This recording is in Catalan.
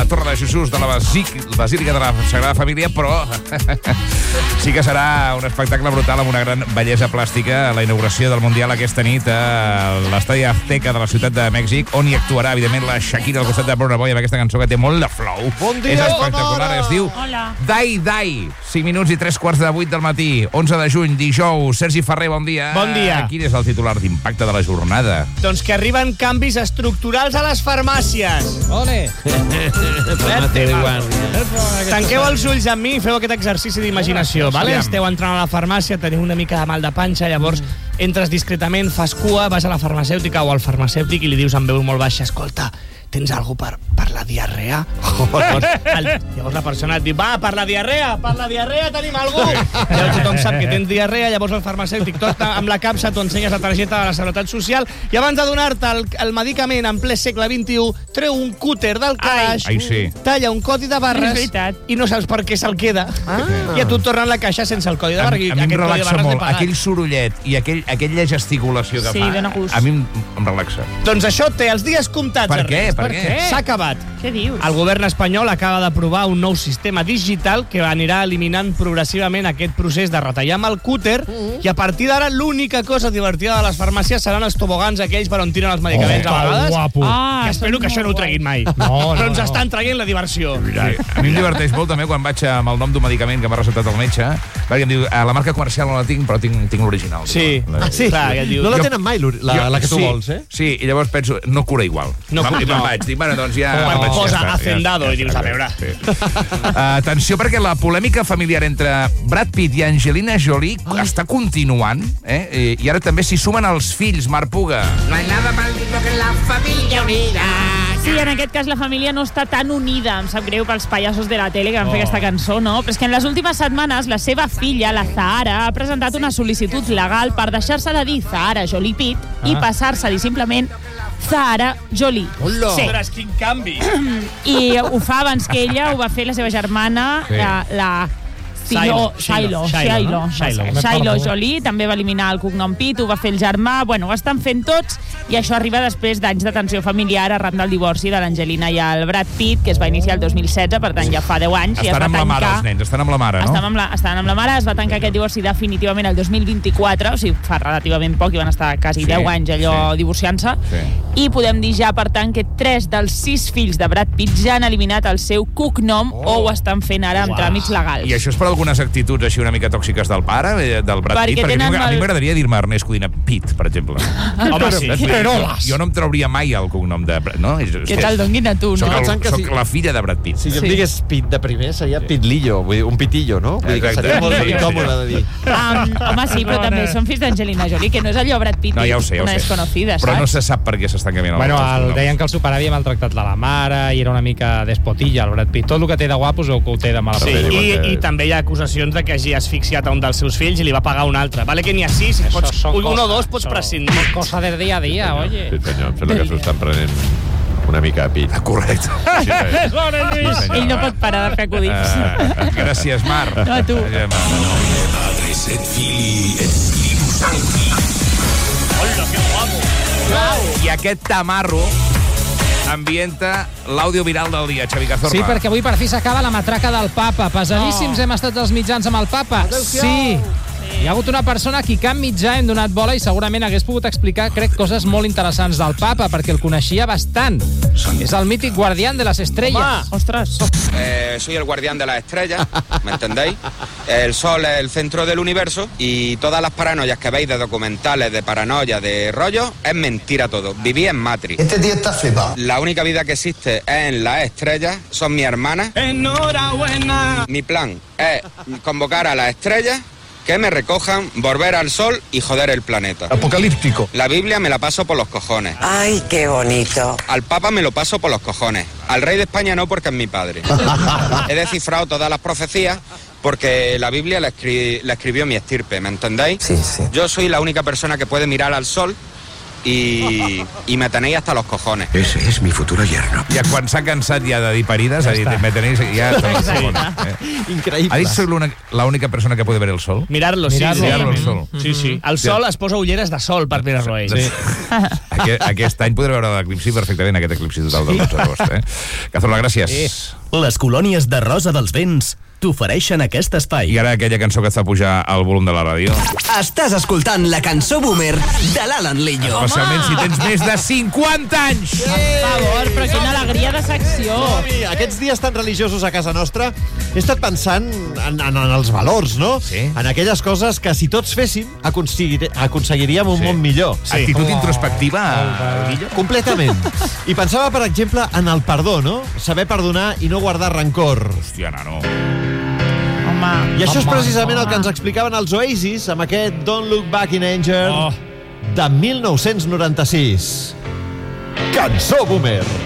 Torre de Jesús de la Basílica de la Sagrada Família, però sí que serà un espectacle brutal amb una gran bellesa plàstica, la inauguració del Mundial aquesta nit a l'Estadi Azteca de la ciutat de Mèxic, on hi actuarà, evidentment, la Shakira al costat de Burna Boy amb aquesta cançó que té molt de flow. Bon dia, és espectacular, es diu Dai Dai. 5 minuts i 3:15 del matí, 11 de juny, dijous. Sergi Ferrer, bon dia. Bon dia. Quin és el titular d'impacte de la jornada? Doncs que arriben canvis estructurals a les farmàcies. Ole! Tanqueu els ulls amb mi i feu aquest exercici d'imaginació, vale? Esteu entrant a la farmàcia, teniu una mica de mal de panxa, llavors entres discretament, fas cua, vas a la farmacèutica o al farmacèutic i li dius amb veu molt baixa: escolta, tens alguna cosa per la diarrea? Llavors la persona et diu: va, per la diarrea tenim algú. Llavors tothom sap que tens diarrea, llavors el farmacèutic, tot amb la capsa, tu ensenyes la targeta de la Seguretat Social i abans de donar-te el medicament en ple segle XXI, treu un cúter del calaix, talla un codi de barres i no saps per què se'l queda. I a tu et tornen la caixa sense el codi de barres. A mi em relaxa molt aquell sorollet i aquella gesticulació que fa. A mi em relaxa. Doncs això té els dies comptats. Per què? S'ha acabat. Què dius? El govern espanyol acaba d'aprovar un nou sistema digital que anirà eliminant progressivament aquest procés de retallar amb el cúter i a partir d'ara l'única cosa divertida de les farmàcies seran els tobogans aquells per on tiren els medicaments a vegades. Guapo. Que espero que això no ho treguin mai. Però ens estan traient la diversió. A mi em diverteix molt també quan vaig amb el nom d'un medicament que m'ha receptat el metge, perquè em diu: la marca comercial no la tinc, però tinc l'original. Sí. No la tenen mai, la que tu vols, eh? Sí, i llavors penso, no cura igual. I me'n vaig. Dic, bueno, doncs ja... Posa Hacendado i dius, a veure. Atenció, perquè la polèmica familiar entre Brad Pitt i Angelina Jolie està continuant, i ara també s'hi sumen els fills, Marc Puga. No hay nada más lindo que la familia unida. Sí, en aquest cas la família no està tan unida. Em sap greu pels pallassos de la tele que van fer aquesta cançó, no? Però és que en les últimes setmanes la seva filla, la Zahara, ha presentat una sol·licitud legal per deixar-se de dir Zahara Jolie Pitt i passar-se a dir simplement Zahara Jolie. Sí. Ostres, quin canvi! I ho fa abans que ella, ho va fer la seva germana, la Shiloh Jolie, també va eliminar el cognom Pitt, ho va fer el germà, bueno, ho estan fent tots, i això arriba després d'anys de tensió familiar arran del divorci de l'Angelina i el Brad Pitt, que es va iniciar el 2016, per tant ja fa 10 anys. Estan amb la mare, els nens, estan amb la mare, no? Estan amb la mare, es va tancar aquest divorci definitivament el 2024, o sigui, fa relativament poc, i van estar quasi 10 anys allò divorciant-se, i podem dir ja, per tant, que 3 dels 6 fills de Brad Pitt ja han eliminat el seu cognom o ho estan fent ara amb tràmits legals. I això és per algunes actituds així una mica tòxiques del pare, del Brad Pitt? Perquè a mi m'agradaria dir-me Ernest Codina Pitt, per exemple. Home, sí. Jo no em trauria mai el cognom de... Que te'l donguin a tu, no? Soc la filla de Brad Pitt. Si jo em digués Pitt de primer, seria Pitlillo, vull dir, un pitillo, no? Vull dir que seria molt incòmode de dir. Home, sí, però també són fills d'Angelina Jolie, que no és allò Brad Pitt, una desconocida, saps? Però no se sap per què s'estan canviant els cognoms. Deien que el superava havia maltractat la mare i era una mica despotilla, el Brad Pitt. Tot el que té de guapos o que ho té de mala fe. I també hi ha acusacions de que hagi asfixiat a un dels seus fills i li va pagar un altre. Vale que n'hi ha 6, un o dos pots prescindir. Cosa del dia a dia, oye. Sí, senyor, em sembla que s'ho estan prenent una mica a pit. Correcte. Ell no pot parar de fer acudits. Gràcies, Marc. No, a tu. Hola, que guapo. I aquest tamarro ambienta l'àudio viral del dia, Xavi Cazorla. Sí, perquè avui per fi s'acaba la matraca del papa. Pesadíssims hem estat els mitjans amb el papa. Sí. Hi ha hagut una persona a qui cap mitjà hem donat bola i segurament hagués pogut explicar, crec, coses molt interessants del papa, perquè el coneixia bastant. És el mític guardián de las estrellas. Ostras. Soy el guardián de las estrellas, ¿me entendéis? El sol es el centro del universo y todas las paranoias que veis de documentales, de paranoia, de rollo, es mentira todo. Viví en Matrix. Este tío está flipado. La única vida que existe es en las estrellas, son mi hermana. ¡Enhorabuena! Mi plan es convocar a las estrellas, que me recojan, volver al sol y joder el planeta. Apocalíptico. La Biblia me la paso por los cojones. Ay, qué bonito. Al Papa me lo paso por los cojones. Al rey de España no, porque es mi padre. He descifrado todas las profecías porque la Biblia la escribió mi estirpe, ¿me entendéis? Sí, sí. Yo soy la única persona que puede mirar al sol y me tenéis hasta los cojones. Ese es mi futuro yerno. Ja quan s'ha cansat ja de dir parides, ha dit, me tenéis ja hasta los cojones. Increïble. Ha dit soy la única persona que puede ver el sol. Mirarlo, sí. Mirarlo el sol. Sí, sí. El sol es posa ulleres de sol per mirar-lo ell. Sí. Aquest any podré veure l'eclipsi perfectament, aquest eclipsi total del 12 d'agost. Cazorla, gràcies. Les colònies de Rosa dels Vents t'ofereixen aquest espai. I ara aquella cançó que et fa pujar el volum de la ràdio. Estàs escoltant la cançó Boomer de l'Alan Lillo. Especialment si tens més de 50 anys. Per favor, però quina alegria de secció. Aquests dies tan religiosos a casa nostra he estat pensant en els valors, no? Sí. En aquelles coses que si tots féssim aconseguiríem un món millor. Sí. Actitud introspectiva, Guillo? Completament. I pensava, per exemple, en el perdó, no? Saber perdonar i no guardar rancor. Hòstia, nano. I això és precisament el que ens explicaven els Oasis amb aquest Don't Look Back in Anger de 1996. Cançó Boomer.